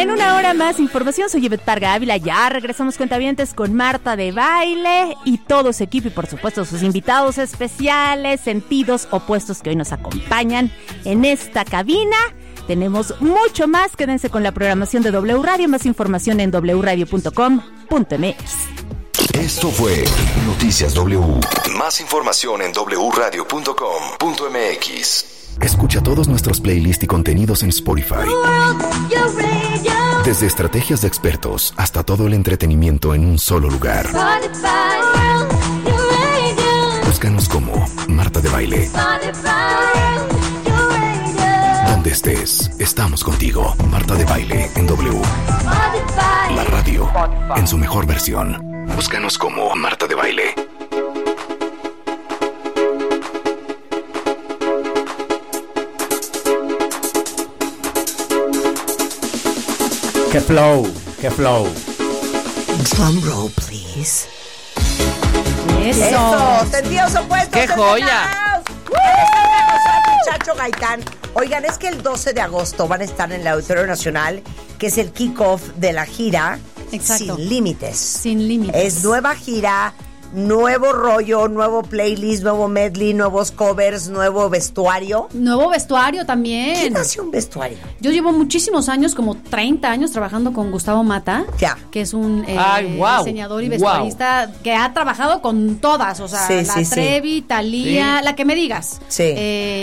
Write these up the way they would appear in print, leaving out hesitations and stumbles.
En una hora más información, soy Ivette Parga Ávila. Ya regresamos cuentavientes con Marta de Baile y todo su equipo y por supuesto sus invitados especiales, sentidos opuestos que hoy nos acompañan en esta cabina. Tenemos mucho más, quédense con la programación de W Radio, más información en wradio.com.mx. Esto fue Noticias W. Más información en wradio.com.mx. Escucha todos nuestros playlists y contenidos en Spotify. Desde estrategias de expertos hasta todo el entretenimiento en un solo lugar. Búscanos como Marta de Baile. Donde estés, estamos contigo. Marta de Baile en W. La radio en su mejor versión. Búscanos como Marta de Baile. ¡Qué flow! ¡Qué flow! Drum roll, please. Eso. Sentidos opuestos. ¡Qué joya! Chacho Gaitán. Oigan, es que el 12 de agosto van a estar en el Auditorio Nacional, que es el kickoff de la gira. Exacto. Sin límites. Sin límites. Es nueva gira, nuevo rollo, nuevo playlist, nuevo medley, nuevos covers, nuevo vestuario. Nuevo vestuario también. ¿Quién hace un vestuario? Yo llevo muchísimos años, como 30 años, trabajando con Gustavo Mata, Ya. que es un Ay, wow, diseñador y vestuarista que ha trabajado con todas, o sea, Sí, la sí, sí. Trevi, Thalía, la que me digas. Sí.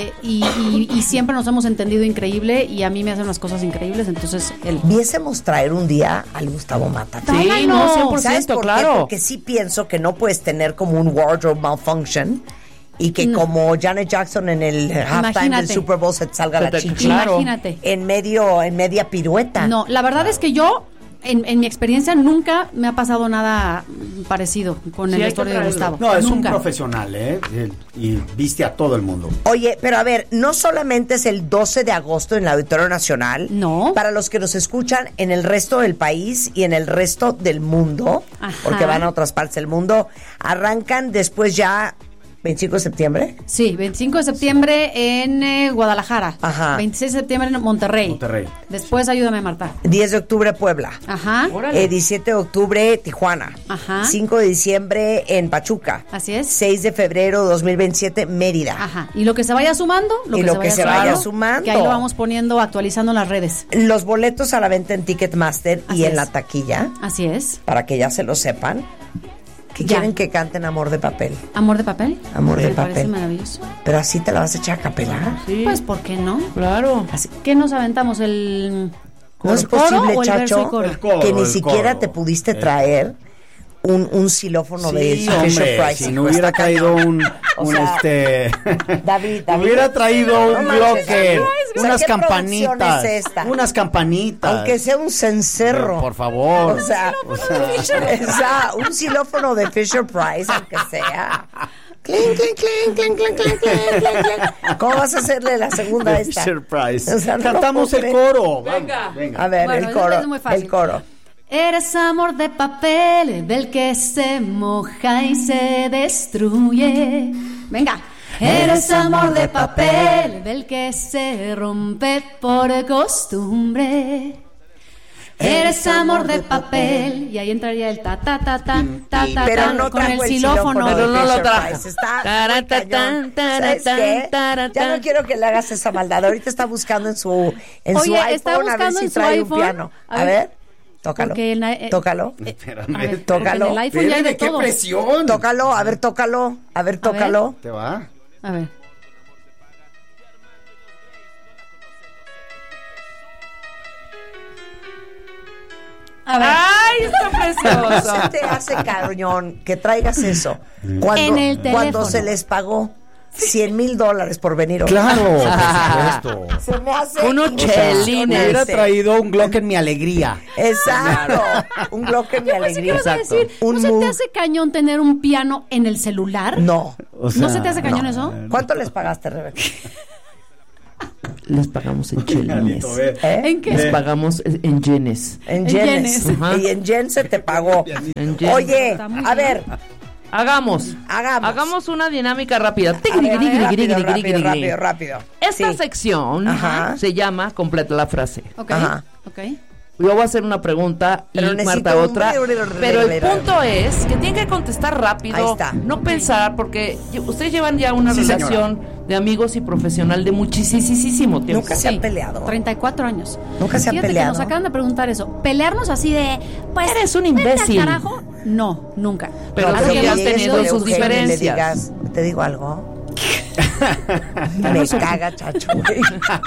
Y siempre nos hemos entendido increíble y a mí me hacen unas cosas increíbles, entonces él... Viésemos traer un día al Gustavo Mata. Sí, no, 100%, ¿Sabes por qué? claro. Porque sí pienso que no puedes tener como un wardrobe malfunction y que como Janet Jackson en el halftime del Imagínate. Super Bowl se te salga la chichi Claro. Imagínate. en media pirueta. No, la verdad es que yo, en mi experiencia, nunca me ha pasado nada parecido con Sí, el hay que vestuario de traerlo. Gustavo. No, es nunca. un profesional, y viste a todo el mundo. Oye, pero a ver, no solamente es el 12 de agosto en el Auditorio Nacional. No. Para los que nos escuchan en el resto del país y en el resto del mundo, Ajá. porque van a otras partes del mundo, arrancan después ya 25 de septiembre. Sí, 25 de septiembre en Guadalajara. Ajá. 26 de septiembre en Monterrey. Monterrey. Después, ayúdame, Marta. 10 de octubre Puebla. Ajá. 17 de octubre Tijuana. Ajá. 5 de diciembre en Pachuca. Así es. 6 de febrero 2027 Mérida. Ajá. Y lo que se vaya sumando, Y lo que se vaya sumando. Que ahí lo vamos poniendo, actualizando en las redes. Los boletos a la venta en Ticketmaster Así y en es. la taquilla, Así es. para que ya se lo sepan. Que Ya. quieren que canten Amor de Papel. ¿Amor de papel? Amor de Me parece papel. maravilloso. Pero así te la vas a echar a capelar. Sí, Pues, ¿por qué no? claro. ¿Qué nos aventamos? ¿El No es coro posible, o el verso y Chacho, coro? El coro, que ni el siquiera coro. te pudiste traer un xilófono de Sí, Fisher hombre, Price. si no hubiera traído O sea, David, hubiera traído un no manches, bloque, David. O sea, unas ¿qué producción campanitas, es esta? unas campanitas. Aunque sea un cencerro. Por favor. O sea, un xilófono de Fisher Price, aunque sea. Clink, clink, clink, clink, clink, clink, clink, clink. ¿Cómo vas a hacerle la segunda De esta? Fisher Price. O sea, no Cantamos puedo el creer. coro. Venga. Vamos, venga. A ver, Bueno, el coro. es muy fácil. El coro. Eres amor de papel, del que se moja y se destruye. Venga. Eres amor de papel, del que se rompe por costumbre. Eres amor de papel. Y ahí entraría el ta ta ta ta ta ta Pero ta, no con trajo el xilófono. de Pero no lo Fisher trajo. Price. Está Tara, muy ta, cañón. tan, ¿Sabes tara, qué? tan, Ya no tan. quiero que le hagas esa maldad. Ahorita está buscando en su Oye, está iPhone a ver buscando si en su trae un iPhone. piano. A A ver. ver, tócalo. Porque Tócalo. Espérame. A ver, Tócalo. en el iPhone ya hay de Espérame, qué todo. presión. Tócalo, a ver, tócalo. A ver, tócalo. ¿Te va? A ver. A ver. ¡Ay, está ¿No precioso! se te hace cañón que traigas eso En cuando, el cuando teléfono. se les pagó $100,000 por venir hoy? Claro, por supuesto. Se me hace Unos impresionante. chelines. Hubiera traído un Glock en mi alegría. Exacto. Un Glock en mi alegría. ¿Qué vas a decir? Un ¿No se Moog. te hace cañón tener un piano en el celular? No. O sea, ¿No se te hace cañón eso? ¿Cuánto les pagaste, Rebeca? Les pagamos en chelines. Pianito, ve. ¿Eh? ¿En qué? Les pagamos en yenes. En En yenes. yenes. Ajá. Y en yen se te pagó. En yenes. Oye, Está muy a bien. ver, Hagamos hagamos. una dinámica rápida. A ver, rápido. Esta Sí. sección Ajá. se llama Completa la frase. Ok. Ajá. Ok. yo voy a hacer una pregunta y Pero necesito Marta otra. un- Pero el punto es que tienen que contestar rápido. Ahí está. No pensar, porque ustedes llevan ya una Sí, relación de amigos y profesional de muchísimo tiempo. Nunca se han peleado. 34 años. Nunca se han Fíjate peleado. que nos acaban de preguntar eso. Pelearnos así de, pues, Eres un vete al imbécil. carajo. No, nunca. Pero No, sí que han llegues tenido con sus Eugenio y le diferencias. digas, ¿te digo algo? Me caga, chacho, güey.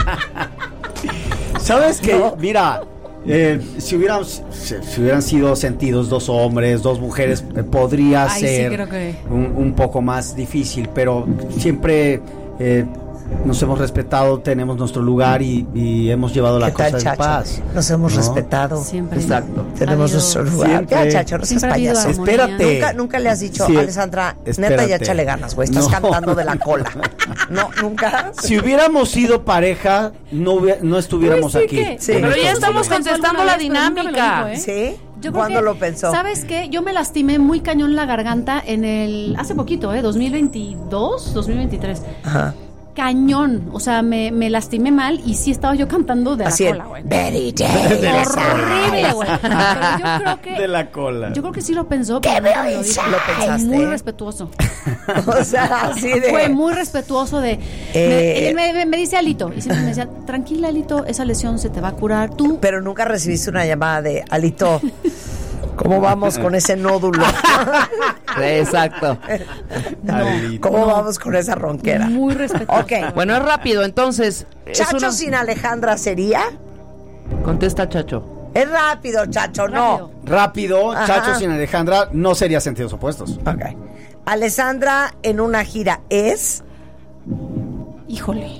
¿Sabes qué? No. Mira, si hubieran sido sentidos dos hombres, dos mujeres, podría Ay, sí, ser creo que- un poco más difícil, pero siempre nos hemos respetado, tenemos nuestro lugar y hemos llevado la ¿Qué tal, cosa en chacho? paz. Nos hemos ¿No? Siempre. respetado. Exacto. Tenemos Ha habido- nuestro lugar. Siempre. Ya, chacho, no seas Siempre ha habido payaso. armonía. Espérate. Nunca le has dicho, Sí, Alessandra, neta, espérate. ya échale ganas, güey. Estás No. cantando de la cola. No, nunca. Si hubiéramos sido pareja, no estuviéramos Uy, sí aquí. que- Sí. Pero ya Eso estamos sí lo pensó contestando alguna la vez, pero nunca me lo dinámica. dijo, ¿eh? ¿Sí? Yo creo ¿Cuándo que, lo pensó? ¿Sabes qué? Yo me lastimé muy cañón la garganta hace poquito, 2022, 2023. Ajá. Cañón, o sea, me lastimé mal y sí estaba yo cantando de Así la es. cola, güey. Very dangerous. Horrible, güey. Pero yo creo que De la cola. Yo creo que sí lo pensó, ¿Qué pero veo nunca me lo dijo. inside? ¿Lo pensaste? Muy respetuoso. O sea, así de. Fue muy respetuoso de... Eh, me dice Alito, y siempre me decía, tranquila Alito, esa lesión se te va a curar. Tú... Pero nunca recibiste una llamada de Alito. ¿Cómo vamos con ese nódulo? Exacto. Alito. ¿Cómo vamos con esa ronquera? Muy respetuoso. Ok. Bueno, es rápido, entonces. ¿Chacho sin Alejandra sería? Contesta, Chacho. Es rápido, chacho, no. Rápido, Ajá. Chacho sin Alejandra no sería sentidos opuestos. Ok. Alessandra en una gira es. Híjole.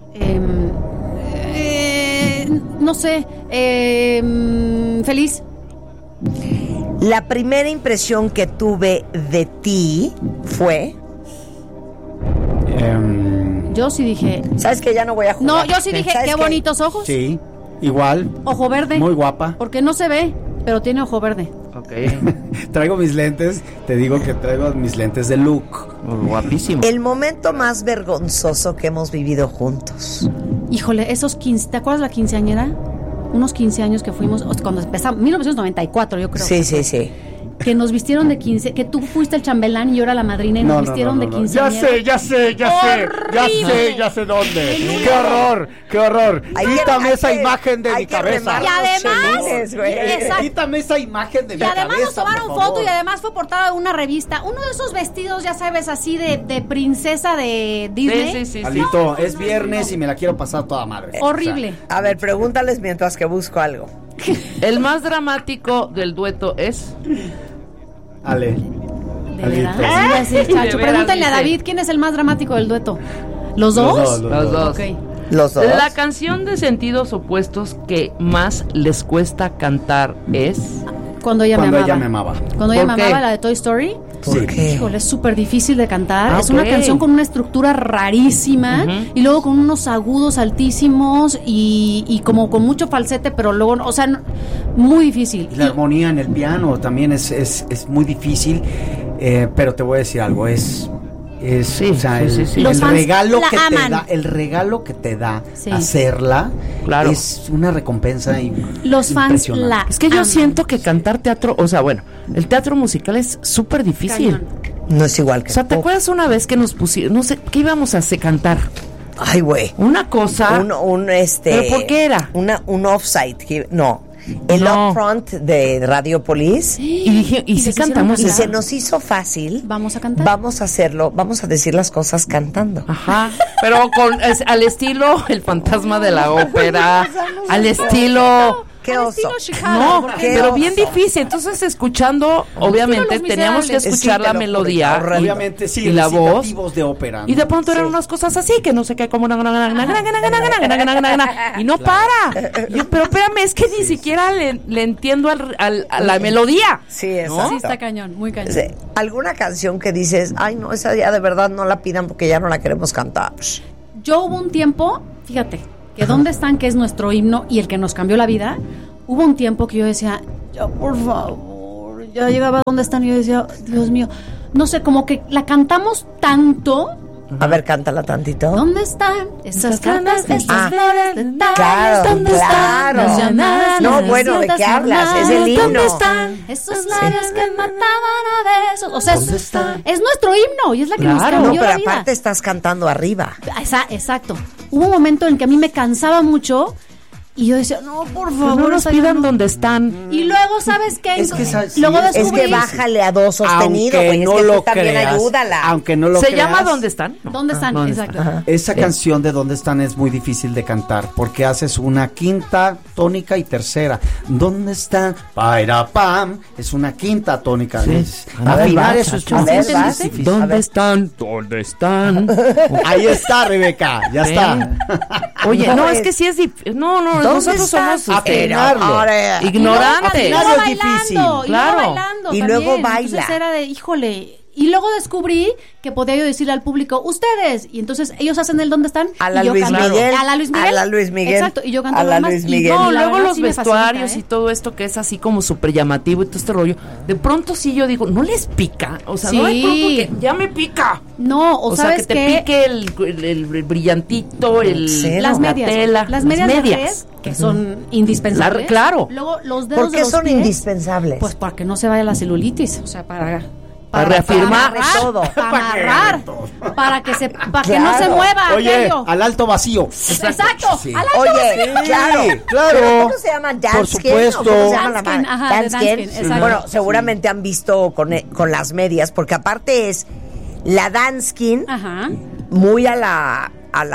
No sé. Feliz. La primera impresión que tuve de ti fue. Yo sí dije... ¿Sabes que ya no voy a jugar? No, yo sí dije, ¿Sabes qué qué? bonitos ojos. Sí, igual. Ojo verde. Muy guapa. Porque no se ve, pero tiene ojo verde. Ok. Traigo mis lentes, te digo que traigo mis lentes de look. Guapísimo. El momento más vergonzoso que hemos vivido juntos. Híjole, esos 15, ¿te acuerdas la quinceañera? Unos 15 años que fuimos, o sea, cuando empezamos, 1994 yo creo. Sí, sí, sí. Que nos vistieron de 15, que tú fuiste el chambelán y yo era la madrina y nos vistieron de 15. Ya sé dónde. Qué horror, qué horror. Hay que- Quítame hay esa que- imagen de hay mi que cabeza. remar Y además, los chelines, güey. exacto. Quítame esa imagen de Y mi cabeza. además nos tomaron por foto favor. y además fue portada de una revista. Uno de esos vestidos, ya sabes, así de princesa de Disney. Sí, sí, sí. Alito, es viernes y me la quiero pasar toda madre. Horrible. A ver, pregúntales mientras que busco algo. El más dramático del dueto es. Ale. ¿De Alito. verdad? Sí, De chacho. veras, Pregúntale a dice. David quién es el más dramático del dueto. ¿Los dos? Los dos. Ok. Los dos. La canción de sentidos opuestos que más les cuesta cantar es. Cuando ella Cuando me amaba. ella me amaba. Cuando ella ¿Por me qué? amaba, la de Toy Story. ¿Por Sí. qué? Híjole, es súper difícil de cantar. Ah, es una ok. canción con una estructura rarísima y luego con unos agudos altísimos y como con mucho falsete, pero luego, o sea, muy difícil. Y la armonía en el piano también es muy difícil, pero te voy a decir algo, Sí, o sea, sí, sí, sí. Los fans regalo la que aman. te da, el regalo que te da Sí. hacerla, Claro. es una recompensa Los fans impresionante. la Es que yo aman. siento que cantar teatro, o sea, bueno, el teatro musical es súper difícil. Cañón. No es igual que O sea, ¿te pop. acuerdas una vez que nos pusieron, no sé, qué íbamos a hacer cantar? Ay, güey. Una cosa. ¿Pero por qué era? Un offside. No. El No. upfront de Radiopolis. Y dije, y Y sí les hicieron cantamos. Y cantar. se nos hizo fácil. Vamos a cantar. Vamos a hacerlo. Vamos a decir las cosas cantando. Ajá. Pero al estilo El fantasma de la ópera. Al estilo. ¡Qué Al oso! estilo Chicago, No, ¿por qué qué pero oso. bien difícil. Entonces, escuchando, obviamente, Los teníamos que Miserables. escuchar Sí, la te lo melodía. juro, y- Obviamente, sí, y la voz. recitativos de ópera, ¿no? Y de pronto eran Sí. unas cosas así que no sé qué, como y no para. Yo, pero espérame, es que ni siquiera le entiendo a la melodía. Sí, exacto. ¿No? Sí, está cañón, muy cañón. Sí. ¿Alguna canción que dices, ay, no, esa ya de verdad no la pidan porque ya no la queremos cantar? Yo hubo un tiempo, fíjate, que ¿Dónde están? Que es nuestro himno y el que nos cambió la vida. Hubo un tiempo que yo decía, ya por favor, ya llegaba a ¿Dónde están? Y yo decía, Dios mío, no sé, como que la cantamos tanto. A ver, cántala tantito. ¿Dónde están esas cartas, estas Ah, flores, detalles? claro, ¿Dónde claro. están las llamadas están? No, bueno, ¿de qué hablas? Es el himno. ¿Dónde están esos labios que mataban a besos? O sea, es nuestro himno y es la que nos cambió No, pero la vida. aparte estás cantando arriba. Exacto. Hubo un momento en que a mí me cansaba mucho y yo decía, no, por favor, No nos o sea, ya pidan no. donde están. Y luego, ¿sabes qué? Es que luego sí, descubrí... Es que bájale a do sostenido, güey. Es que tú también ayúdala. Aunque no lo ¿Se creas, llama ¿Dónde están? No. ¿Dónde están? ¿Dónde Exacto. están? esa canción de ¿Dónde están? Es muy difícil de cantar porque haces una quinta tónica y tercera. ¿Dónde están? Paira pam, es una quinta tónica. Sí. A ver, Afinar vas, eso es a muy ver, vas. difícil. ¿Dónde están? ¿Dónde están? Ahí está, Rebeca, ya está. Oye, No, no, es- es que sí es difícil. No, ¿Dónde nosotros estás? somos Afinarlo. Ahora, ignorantes. Y luego Claro, es bailando, difícil. y luego Claro. bailando Y también. luego baila. Entonces era de, híjole. Y luego descubrí que podía yo decirle al público, ustedes. Y entonces ellos hacen el ¿dónde están? A la y yo Luis canto. Miguel. A la Luis Miguel. A la Luis Miguel. Exacto. Y yo canto A la lo demás. Luis Y Miguel. No, la luego verdad los sí me fascina, vestuarios y todo esto que es así como súper llamativo y todo este rollo. De pronto sí yo digo, ¿no les pica? O sea, no de Sí. pronto que ya me pica. No, O sea, sabes que te qué? pique el brillantito, Sí, Las la medias. tela, Las medias de red, que son indispensables. Claro. Luego los dedos ¿por de qué los son pies, indispensables? Pues para que no se vaya la celulitis. O sea, para reafirmar todo. Para amarrar. Para que no se Claro. mueva Oye, aquello. al alto vacío. Exacto. Sí. Al alto Oye, vacío. claro, claro. ¿Pero cómo se llama? ¿Danskin? Por supuesto. ¿O cómo se llama la Danskin, marca? ajá, de Danskin. Danskin, exacto. Bueno, seguramente han visto con las medias, porque aparte es la Danskin Ajá. muy a la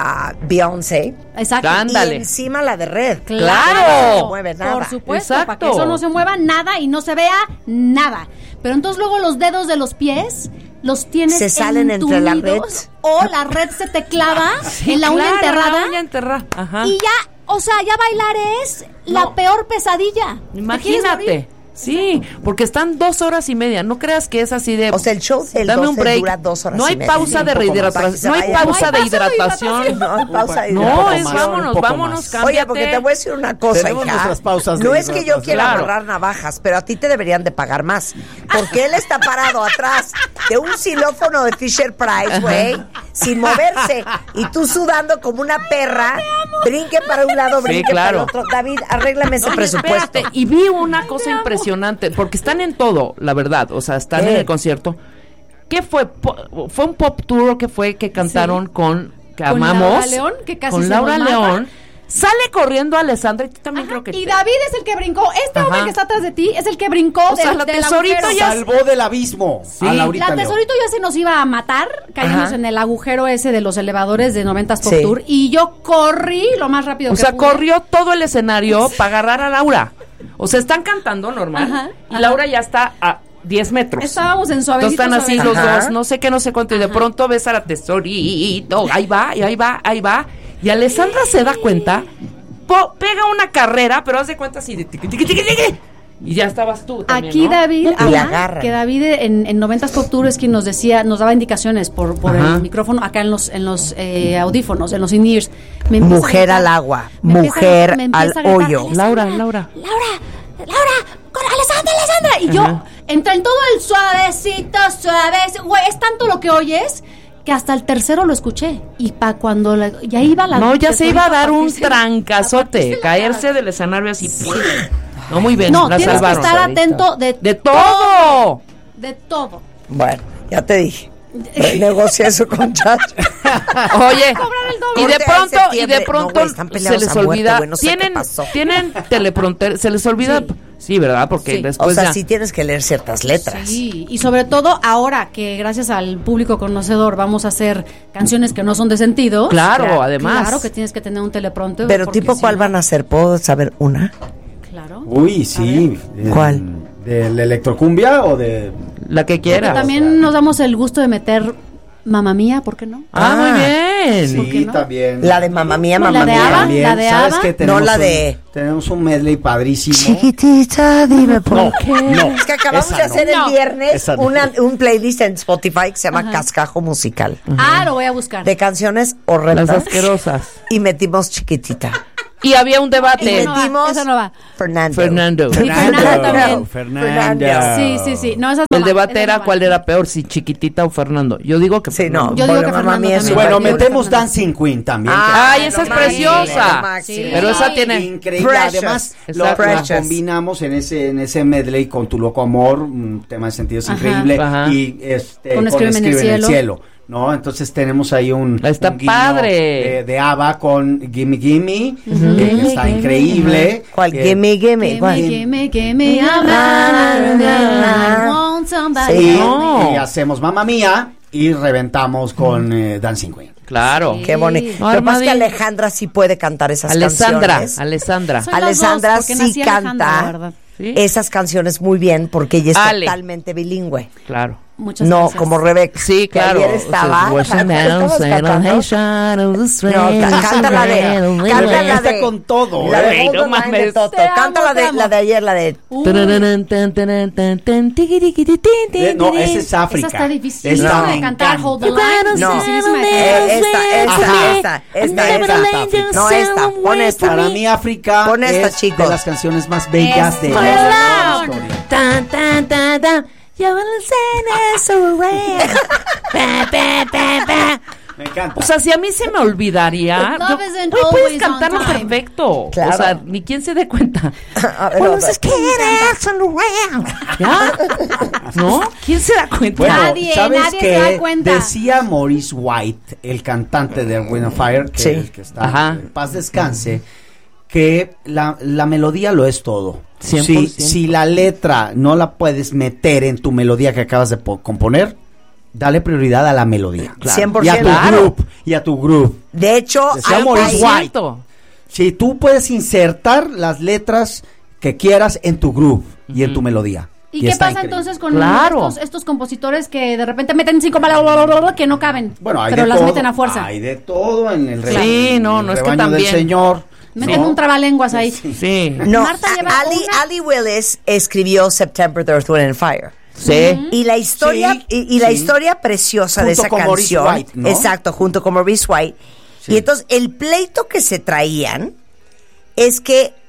Beyoncé. Exacto. Ándale. Y encima la de red. ¡Claro! No se mueve nada. Por supuesto, Exacto. para que eso no se mueva nada y no se vea nada. Pero entonces luego los dedos de los pies los tienes Se salen entre la red. entumidos, o la red se te clava en la uña Claro, enterrada La uña enterrada. Ajá. y ya, o sea, ya bailar es la peor pesadilla. ¿Te quieres Imagínate. morir? Sí, porque están 2 horas y media. No creas que es así de. O sea, el show del dame 12 un break. dura 2 horas No hay y media. pausa Sí, de un poco más, rehidratación. para que se No hay vaya. pausa de No hay pausa de hidratación. No hay pausa de No, hidratación. es vámonos, un poco vámonos, más. cámbiate. Oye, porque te voy a decir una cosa, Tenemos hija. nuestras pausas de No es que yo hidratación. quiera Claro. agarrar navajas, pero a ti te deberían de pagar más. Porque él está parado atrás de un xilófono de Fisher Price, güey, sin moverse. Y tú sudando como una perra, brinque para un lado, Sí, brinque claro. para el otro. David, arréglame ese Oye, presupuesto. espérate, y vi una cosa impresionante, porque están en todo, la verdad, o sea, están ¿Qué? en el concierto. ¿Qué fue? ¿Fue un pop tour o qué fue que cantaron con que Con amamos? Laura León, que casi con se Laura nos mata. León. Sale corriendo Alessandra y tú también Ajá, creo que y David es el que brincó. Este hombre Ajá. que está atrás de ti es el que brincó O sea, la del tesorito agujero. ya Salvó del abismo Sí. a Laurita La León. tesorito ya se nos iba a matar, caímos Ajá. en el agujero ese de los elevadores de 90s Pop Sí. Tour y yo corrí lo más rápido O que sea, pude. corrió todo el escenario para agarrar a Laura. O sea, están cantando normal Ajá, y ajá. Laura ya está a 10 metros. Estábamos en Entonces suavecito. están así los Ajá. dos, no sé qué, no sé cuánto, y de pronto ves a la tesorito, ahí va, y ahí va, ahí va, y Alessandra se da cuenta, pega una carrera, pero haz de cuenta así de tiqui, tiqui, tiqui, tiqui, y ya estabas tú también, Aquí ¿no? David, Y la ajá, agarran. que David en 90s Pop Tour es quien nos decía, nos daba indicaciones por Ajá. el micrófono acá en los audífonos, en los in-ears. Me empieza a Mujer gritar, al agua, me empieza mujer me al empieza a gritar, hoyo. Laura, Laura, con Alessandra. Y yo, entra en todo el suavecito, güey, es tanto lo que oyes que hasta el tercero lo escuché. Y pa' cuando ya iba la... No, ya se iba a dar un partirse- trancazote, caerse del escenario así. No, muy bien, No, la tienes salvaron. que estar atento De todo. De todo. Bueno, ya te dije. Negocia eso con Chacho. Oye, Cobrar el doble. y de Corte de pronto, septiembre. No, pronto güey, están se peleados les a muerte, olvida, güey, no sé qué pasó. tienen teleprompter, se les olvida, sí, ¿verdad? Porque Sí. después O sea, ya, sí tienes que leer ciertas letras. Sí, y sobre todo ahora que gracias al público conocedor vamos a hacer canciones que no son de sentido. Claro, además. Claro que tienes que tener un teleprompter. Pero porque tipo, si ¿cuál no- van a hacer? ¿Puedo saber una? Claro. Uy, sí. ¿Cuál? ¿Del electrocumbia o de...? la que Porque quieras. también nos damos el gusto de meter Mamma Mía, ¿por qué no? Ah, muy bien. Sí, ¿Por qué no? también. La de Mamma Mía, La Mamma de Mía. ABBA. También, ¿La de ¿sabes ABBA? qué? No, Tenemos la de... Tenemos un medley padrísimo. Chiquitita, dime por qué. no. Es que acabamos Esa de hacer no. el viernes Esa no. un playlist en Spotify que se llama Cascajo Musical. Ah, lo voy a buscar. De canciones Las horrendas. asquerosas. Y metimos Chiquitita. Y había un debate. Esa no va. Fernando. Sí, Fernando también. Fernando. Sí. No, esas no El van, debate esas era no van. cuál era peor, si Chiquitita o Fernando. Yo digo que Sí, no. Fernando. Yo digo que Mamma Fernando Mía, también. Bueno, Yo digo que metemos Fernando. Dancing Queen también. Ay, esa es lo preciosa. máximo. Sí. Pero esa tiene... Increíble. Precious. Además, lo Exacto. combinamos en ese medley con Tu Loco Amor, un tema de sentidos Ajá. increíble, Ajá. y Con Escríbeme en el cielo. ¿no? Entonces tenemos ahí Está un guiño, padre. de ABBA con Gimme Gimme, que está increíble. ¿Cuál? Gimme. ¿Cuál? Gimme a man, I want somebody. Sí, No. y hacemos Mamma Mía y reventamos con Dancing Queen. Claro. Sí. Qué bonito. No, Lo que pasa es que Armadillo. Alejandra sí puede cantar esas Alessandra. canciones. Alessandra. Soy las Alessandra dos, porque sí nací Alejandra, la canta verdad. ¿Sí? esas canciones muy bien porque ella es Ale. totalmente bilingüe. Claro. Muchas No, gracias. como Rebeca. Sí, que claro. ayer estaba. ¿Estabas cantando? Cántala Está de con todo. La de Güey, Hold no the Line de mames. Toto. Te amo, Cántala te amo. la de ayer, la de... No, esa es África. Esa está difícil Esta de me cantar. encanta. Hold the line. No. Dificilísima de cantar. Esta. No, esta. Pon esta. Para mí África Pon esta, es chicos. de las canciones más bellas de Eso. la historia. Tan, tan, tan, tan. Ya van a ser eso, güey. Pa, pa, pa, pa. Me encanta. O sea, si a mí se me olvidaría, Love isn't güey, always puedes cantarlo on time. perfecto. Claro. O sea, ni quien se dé cuenta. A ver, Well, otra. es que eres un ¿ya? ¿No? ¿Quién se da cuenta? Bueno, Nadie ¿sabes se qué? da cuenta. Decía Maurice White, el cantante de Wind of Fire, Sí. que está Ajá. en paz descanse, que la melodía lo es todo. 100%. Si la letra no la puedes meter en tu melodía que acabas de componer, dale prioridad a la melodía. 100%. Y a tu Claro. group, y a tu group. De hecho, Decía hay- Maurice hay- White. Cierto. Si tú puedes insertar las letras que quieras en tu groove y en tu melodía. ¿Y qué está pasa increíble. entonces con Claro. estos compositores que de repente meten 5 palabras que no caben? Bueno, hay pero de las todo, meten a fuerza. Hay de todo en el Sí, rebaño, no, en no el es que rebaño también. del Señor. Meten ¿no? un trabalenguas ahí. Sí. No, Marta lleva Ali Willis escribió September, Earth, Wind and Fire. Sí. Y la historia, Sí, y la sí. historia preciosa de Junto esa con Maurice canción, White, ¿no? exacto, junto con Maurice White. Sí. Y entonces el pleito que se traían es que